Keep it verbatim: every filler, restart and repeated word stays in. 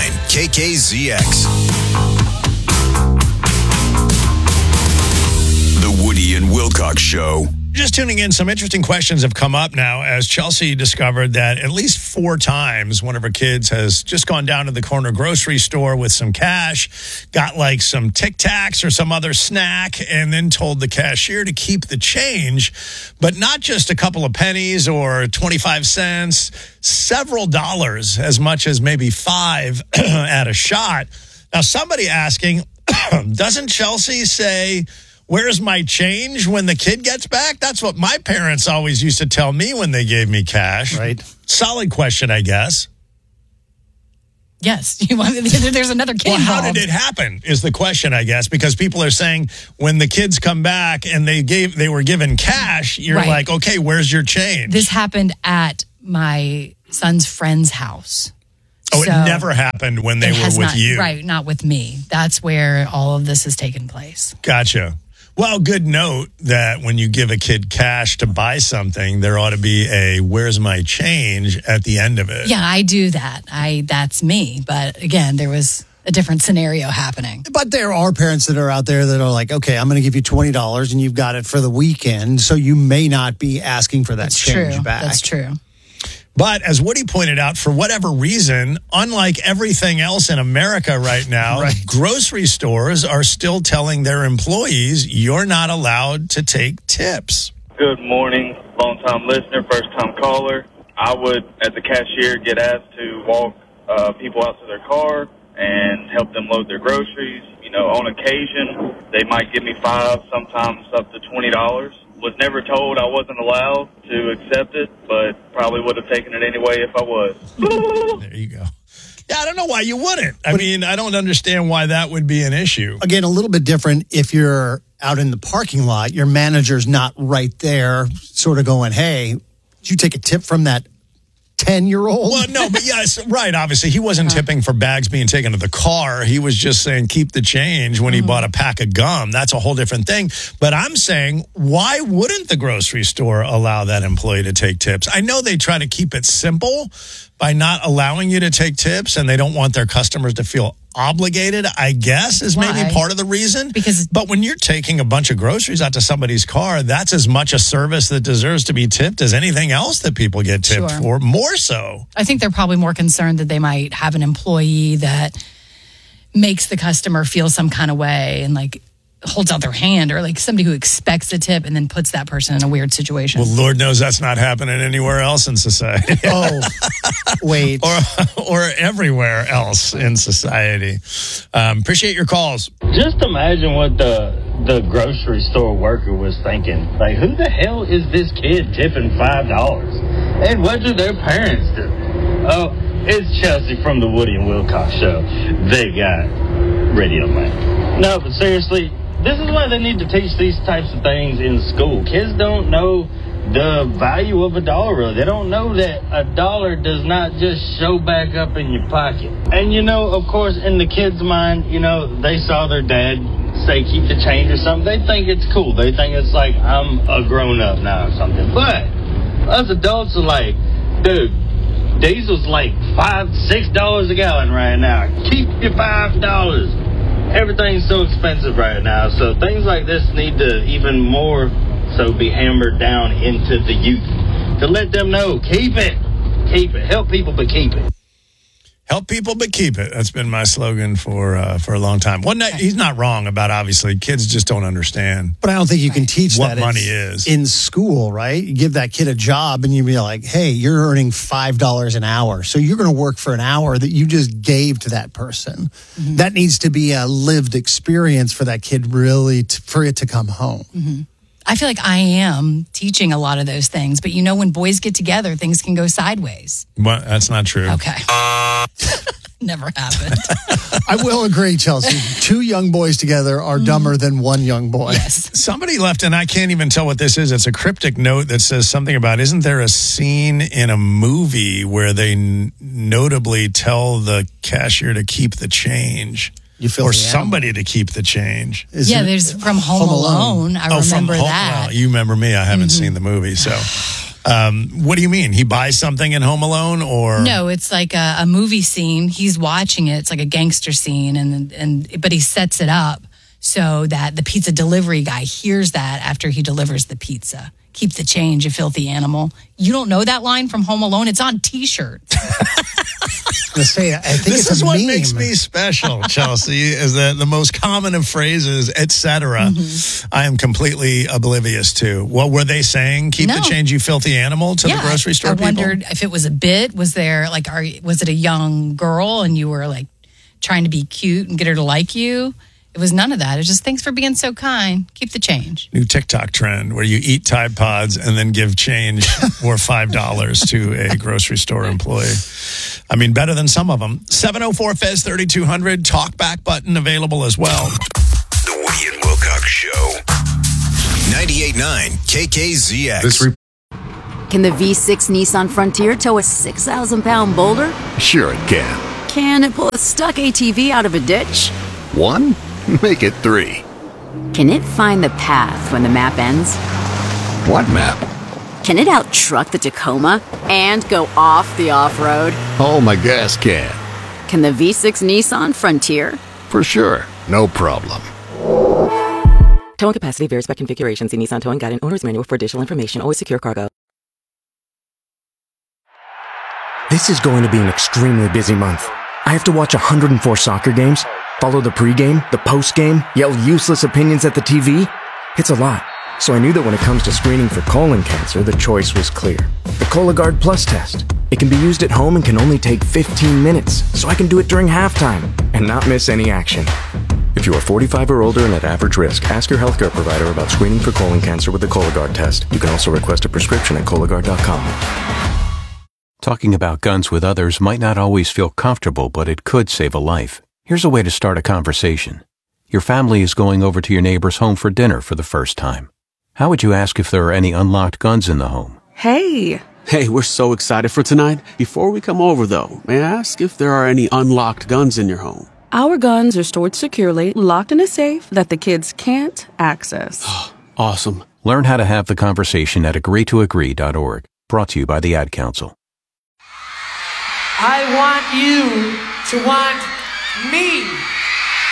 nine K K Z X. The Woody and Wilcox Show. Just tuning in, some interesting questions have come up now as Chelsea discovered that at least four times one of her kids has just gone down to the corner grocery store with some cash, got like some Tic Tacs or some other snack, and then told the cashier to keep the change, but not just a couple of pennies or twenty-five cents, several dollars, as much as maybe five at a shot. Now, somebody asking, doesn't Chelsea say, "Where's my change?" when the kid gets back? That's what my parents always used to tell me when they gave me cash. Right. Solid question, I guess. Yes. You want, there's another kid Well, how involved. did it happen is the question, I guess, because people are saying when the kids come back and they gave they were given cash, you're Right. like, okay, where's your change? This happened at my son's friend's house. oh, So it never happened when they it were has with not, you. Right, not with me. That's where all of this has taken place. Gotcha. Well, good note that when you give a kid cash to buy something, there ought to be a "where's my change" at the end of it. Yeah, I do that. I That's me. But again, there was a different scenario happening. But there are parents that are out there that are like, okay, I'm going to give you twenty dollars and you've got it for the weekend. So you may not be asking for that That's change true. back. That's true. But as Woody pointed out, for whatever reason, unlike everything else in America right now, Right. grocery stores are still telling their employees you're not allowed to take tips. Good morning, long-time listener, first-time caller. I would, as a cashier, get asked to walk uh, people out to their car and help them load their groceries. You know, on occasion, they might give me five, sometimes up to twenty dollars. Was never told I wasn't allowed to accept it, but probably would have taken it anyway if I was. There you go. Yeah, I don't know why you wouldn't. I mean, I don't understand why that would be an issue. Again, a little bit different if you're out in the parking lot, your manager's not right there sort of going, hey, did you take a tip from that ten-year-old? Well, no, but yes, right. Obviously, he wasn't tipping for bags being taken to the car. He was just saying keep the change when he Mm-hmm. bought a pack of gum. That's a whole different thing. But I'm saying, why wouldn't the grocery store allow that employee to take tips? I know they try to keep it simple by not allowing you to take tips, and they don't want their customers to feel obligated, I guess, is maybe Why? part of the reason. Because- but when you're taking a bunch of groceries out to somebody's car, that's as much a service that deserves to be tipped as anything else that people get tipped Sure. for, more so. I think they're probably more concerned that they might have an employee that makes the customer feel some kind of way and like holds out their hand, or like somebody who expects a tip and then puts that person in a weird situation. Well, Lord knows that's not happening anywhere else in society. Oh, wait. or or everywhere else in society. Um, appreciate your calls. Just imagine what the the grocery store worker was thinking. Like, who the hell is this kid tipping five dollars? And what do their parents do? Oh, it's Chelsea from the Woody and Wilcox Show. They got Radio Man. No, but seriously, this is why they need to teach these types of things in school. Kids don't know the value of a dollar, really. They don't know that a dollar does not just show back up in your pocket. And, you know, of course, in the kids' mind, you know, they saw their dad say keep the change or something. They think it's cool. They think it's like, I'm a grown-up now or something. But us adults are like, dude, diesel's like five, six dollars a gallon right now. Keep your five dollars. Everything's so expensive right now, so things like this need to even more so be hammered down into the youth to let them know, keep it, keep it, help people, but keep it. Help people, but keep it. That's been my slogan for uh, for a long time. Well, not, he's not wrong about, obviously, kids just don't understand. But I don't think you can teach What that money in, is. in school, right? You give that kid a job and you be like, hey, you're earning five dollars an hour. So you're going to work for an hour that you just gave to that person. Mm-hmm. That needs to be a lived experience for that kid, really, to, for it to come home. Mm-hmm. I feel like I am teaching a lot of those things, but you know, when boys get together, things can go sideways. Well, that's not true. Okay. Never happened. I will agree, Chelsea. Two young boys together are dumber than one young boy. Yes. Somebody left, and I can't even tell what this is. It's a cryptic note that says something about, isn't there a scene in a movie where they n- notably tell the cashier to keep the change? You feel or the somebody to keep the change. Is yeah, it- there's from Home, Home Alone. Alone. I oh, from remember Home- that. well, you remember me. I haven't seen the movie, so Um, what do you mean? He buys something in Home Alone, or No, it's like a, a movie scene. He's watching it. It's like a gangster scene, and and but he sets it up so that the pizza delivery guy hears that after he delivers the pizza. Keep the change, you filthy animal. You don't know that line from Home Alone? It's on T-shirts. I say, I think this it's is a what meme. makes me special, Chelsea, is that the most common of phrases, et cetera, mm-hmm. I am completely oblivious to. What were they saying? Keep no. the change, you filthy animal, to yeah, the grocery store I people? wondered if it was a bit. Was there, like, are was it a young girl and you were, like, trying to be cute and get her to like you? It was none of that. It was just, thanks for being so kind. Keep the change. New TikTok trend where you eat Tide Pods and then give change or five dollars to a grocery store employee. I mean, better than some of them. seven oh four Fez thirty-two hundred, talk back button available as well. The Woody and Wilcox Show. ninety-eight point nine K K Z X. This re- Can the V six Nissan Frontier tow a six thousand pound boulder? Sure it can. Can it pull a stuck A T V out of a ditch? One? Make it three. Can it find the path when the map ends? What map? Can it out-truck the Tacoma and go off the off-road? Oh, my gas can. Can the V six Nissan Frontier? For sure. No problem. Towing capacity varies by configuration. See Nissan Towing Guide and Owner's Manual for additional information. Always secure cargo. This is going to be an extremely busy month. I have to watch one hundred four soccer games, follow the pregame, the postgame, yell useless opinions at the T V. It's a lot. So I knew that when it comes to screening for colon cancer, the choice was clear. The Cologuard Plus test. It can be used at home and can only take fifteen minutes, so I can do it during halftime and not miss any action. If you are forty-five or older and at average risk, ask your healthcare provider about screening for colon cancer with the Cologuard test. You can also request a prescription at Cologuard dot com. Talking about guns with others might not always feel comfortable, but it could save a life. Here's a way to start a conversation. Your family is going over to your neighbor's home for dinner for the first time. How would you ask if there are any unlocked guns in the home? Hey! Hey, we're so excited for tonight. Before we come over, though, may I ask if there are any unlocked guns in your home? Our guns are stored securely, locked in a safe that the kids can't access. Awesome. Learn how to have the conversation at agree to agree dot org. Brought to you by the Ad Council. I want you to want me.